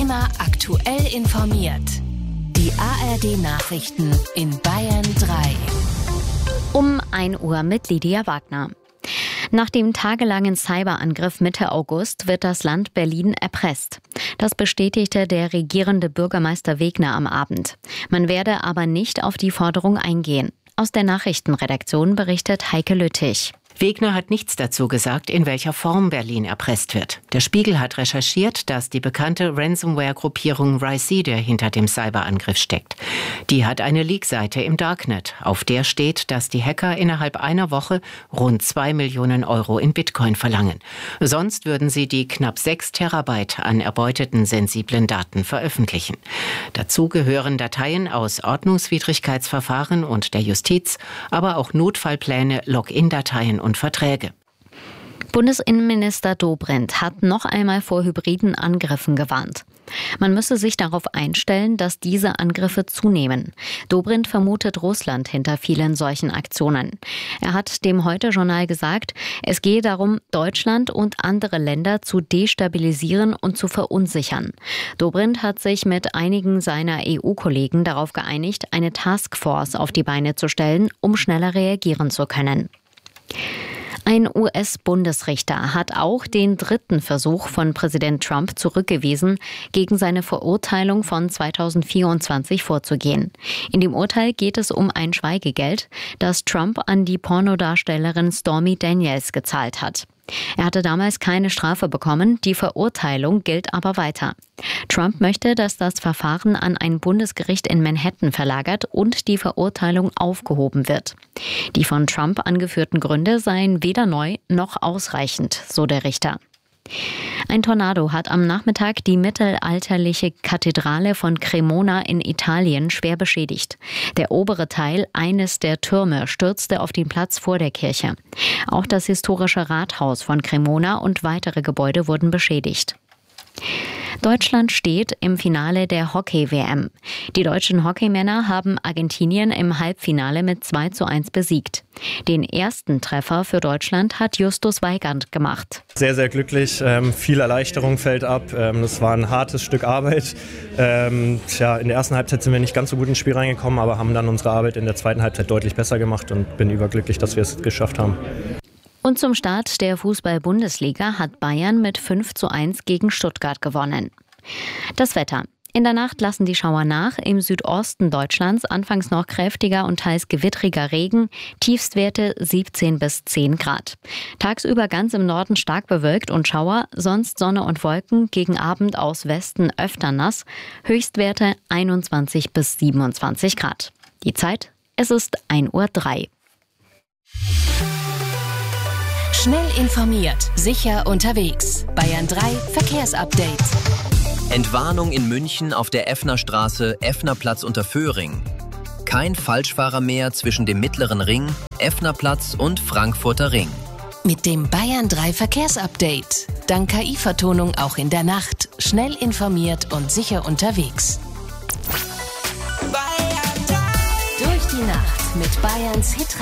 Immer aktuell informiert. Die ARD-Nachrichten in Bayern 3. Um 1 Uhr mit Lydia Wagner. Nach dem tagelangen Cyberangriff Mitte August wird das Land Berlin erpresst. Das bestätigte der regierende Bürgermeister Wegner am Abend. Man werde aber nicht auf die Forderung eingehen. Aus der Nachrichtenredaktion berichtet Heike Lüttich. Wegner hat nichts dazu gesagt, in welcher Form Berlin erpresst wird. Der Spiegel hat recherchiert, dass die bekannte Ransomware-Gruppierung Ricida hinter dem Cyberangriff steckt. Die hat eine Leak-Seite im Darknet. Auf der steht, dass die Hacker innerhalb einer Woche rund 2 Millionen Euro in Bitcoin verlangen. Sonst würden sie die knapp 6 Terabyte an erbeuteten sensiblen Daten veröffentlichen. Dazu gehören Dateien aus Ordnungswidrigkeitsverfahren und der Justiz, aber auch Notfallpläne, Login-Dateien und Verträge. Bundesinnenminister Dobrindt hat noch einmal vor hybriden Angriffen gewarnt. Man müsse sich darauf einstellen, dass diese Angriffe zunehmen. Dobrindt vermutet Russland hinter vielen solchen Aktionen. Er hat dem Heute-Journal gesagt, es gehe darum, Deutschland und andere Länder zu destabilisieren und zu verunsichern. Dobrindt hat sich mit einigen seiner EU-Kollegen darauf geeinigt, eine Taskforce auf die Beine zu stellen, um schneller reagieren zu können. Ein US-Bundesrichter hat auch den 3. Versuch von Präsident Trump zurückgewiesen, gegen seine Verurteilung von 2024 vorzugehen. In dem Urteil geht es um ein Schweigegeld, das Trump an die Pornodarstellerin Stormy Daniels gezahlt hat. Er hatte damals keine Strafe bekommen, die Verurteilung gilt aber weiter. Trump möchte, dass das Verfahren an ein Bundesgericht in Manhattan verlagert und die Verurteilung aufgehoben wird. Die von Trump angeführten Gründe seien weder neu noch ausreichend, so der Richter. Ein Tornado hat am Nachmittag die mittelalterliche Kathedrale von Cremona in Italien schwer beschädigt. Der obere Teil eines der Türme stürzte auf den Platz vor der Kirche. Auch das historische Rathaus von Cremona und weitere Gebäude wurden beschädigt. Deutschland steht im Finale der Hockey-WM. Die deutschen Hockeymänner haben Argentinien im Halbfinale mit 2:1 besiegt. Den ersten Treffer für Deutschland hat Justus Weigand gemacht. Sehr, sehr glücklich. Viel Erleichterung fällt ab. Das war ein hartes Stück Arbeit. In der ersten Halbzeit sind wir nicht ganz so gut ins Spiel reingekommen, aber haben dann unsere Arbeit in der zweiten Halbzeit deutlich besser gemacht und bin überglücklich, dass wir es geschafft haben. Und zum Start der Fußball-Bundesliga hat Bayern mit 5:1 gegen Stuttgart gewonnen. Das Wetter. In der Nacht lassen die Schauer nach. Im Südosten Deutschlands anfangs noch kräftiger und teils gewittriger Regen. Tiefstwerte 17 bis 10 Grad. Tagsüber ganz im Norden stark bewölkt und Schauer, sonst Sonne und Wolken, gegen Abend aus Westen öfter nass. Höchstwerte 21 bis 27 Grad. Die Zeit, es ist 1:03 Uhr. Schnell informiert, sicher unterwegs. Bayern 3 Verkehrsupdate. Entwarnung in München auf der Effnerstraße, Effnerplatz unter Föhring. Kein Falschfahrer mehr zwischen dem Mittleren Ring, Effnerplatz und Frankfurter Ring. Mit dem Bayern 3 Verkehrsupdate. Dank KI-Vertonung auch in der Nacht. Schnell informiert und sicher unterwegs. Durch die Nacht mit Bayerns Hit